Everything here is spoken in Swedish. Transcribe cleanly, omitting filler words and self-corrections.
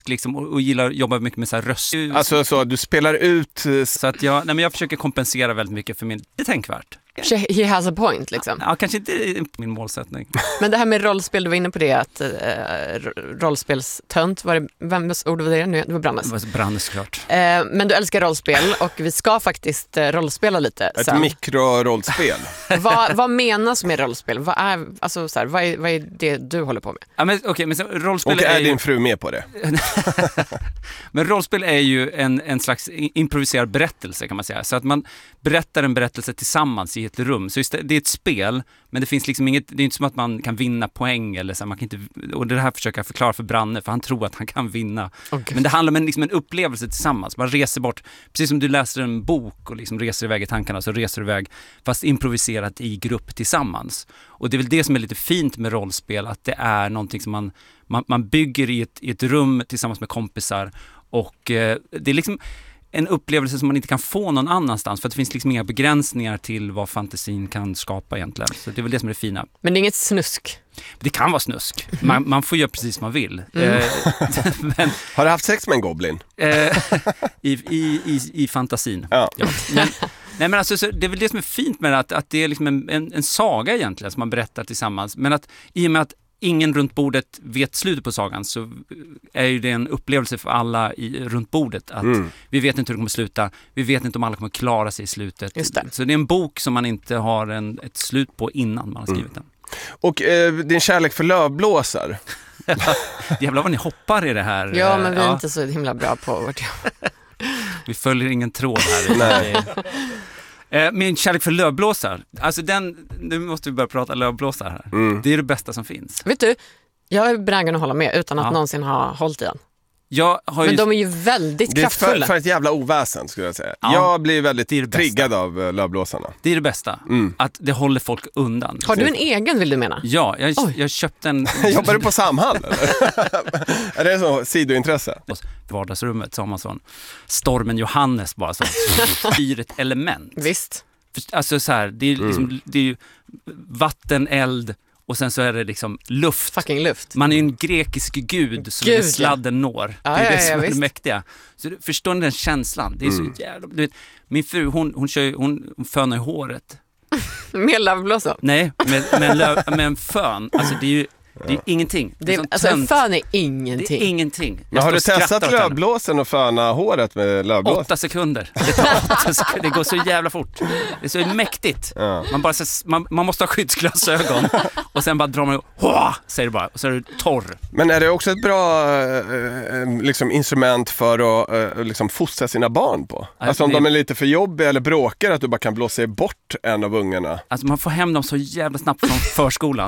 liksom, och gillar att jobba mycket med så här röst. Alltså så, du spelar ut... Så att jag försöker kompensera väldigt mycket för min... Det är tänkvärt. He has a point liksom. Ja, kanske inte min målsättning. Men det här med rollspel, du var inne på det att rollspelstönt, vems ord var det nu? Det var Brannes. Det var Brannes, klart. Men du älskar rollspel och vi ska faktiskt rollspela lite. Ett mikrorollspel. Vad menas med rollspel? Vad är det du håller på med? Ja, men, okay, men så, rollspel och är din fru med på det? Men rollspel är ju en slags improviserad berättelse, kan man säga. Så att man berättar en berättelse tillsammans i ett rum. Så det är ett spel, men det finns liksom inget, det är inte som att man kan vinna poäng eller så, man kan inte, och det här försöker jag förklara för Branne, för han tror att han kan vinna. Okay. Men det handlar om en upplevelse tillsammans. Man reser bort, precis som du läser en bok och liksom reser iväg i tankarna, så reser du iväg fast improviserat i grupp tillsammans. Och det är väl det som är lite fint med rollspel, att det är någonting som man bygger i ett rum tillsammans med kompisar, och det är liksom en upplevelse som man inte kan få någon annanstans, för att det finns liksom inga begränsningar till vad fantasin kan skapa egentligen. Så det är väl det som är det fina. Men det är inget snusk? Det kan vara snusk. Man får göra precis som man vill. Men, har du haft sex med en goblin? I fantasin. Ja. Ja. Men alltså, så det är väl det som är fint med att det är liksom en saga egentligen som man berättar tillsammans. Men att i och med att ingen runt bordet vet slutet på sagan, så är ju det en upplevelse för alla runt bordet att vi vet inte hur det kommer sluta, vi vet inte om alla kommer klara sig i slutet. Just det. Så det är en bok som man inte har ett slut på innan man har skrivit den. Och din kärlek för lövblåsar? Jävlar vad ni hoppar i det här. Ja, men vi är inte så himla bra på vårt jobb. Vi följer ingen tråd här. Nej. Min kärlek för lövblåsar. Alltså nu måste vi börja prata lövblåsar här. Det är det bästa som finns. Vet du, jag är benägen att hålla med utan att någonsin ha hållit i den. Men de är ju väldigt kraftfulla. Det är för ett jävla oväsen, skulle jag säga. Ja, jag blir väldigt triggad av lövblåsarna. Det är det bästa. Att det håller folk undan. Har du en egen, vill du mena? Ja, jag köpte en... Jobbar du på Samhall, eller? Är det så sidointresse? Vardagsrummet så har man sån Stormen Johannes bara så. Ett element. Visst. Alltså så här, det är liksom, det är ju vatten, eld, och sen så är det liksom luft. Fucking luft. Man är en grekisk gud som sladden når. Ja, det är det som är visst. det mäktiga. Så förstår ni den känslan? Det är så jävla... Du vet, min fru, hon fönar i håret. Med lövblåsor? Nej, med en fön. Alltså det är ju ingenting. En fön är ingenting. Det är ingenting. Men har du testat lövblåsen och föna håret med lövblås? 8 sekunder. Det tar 8 sekunder. Det går så jävla fort. Det är så mäktigt. Ja. Man måste ha skyddsglasögon. Och sen bara drar man säger det bara. Och så är du torr. Men är det också ett bra liksom, instrument för att liksom, fostra sina barn på? Alltså om de är lite för jobbiga eller bråkar, att du bara kan blåsa bort en av ungarna. Alltså man får hem dem så jävla snabbt från förskolan.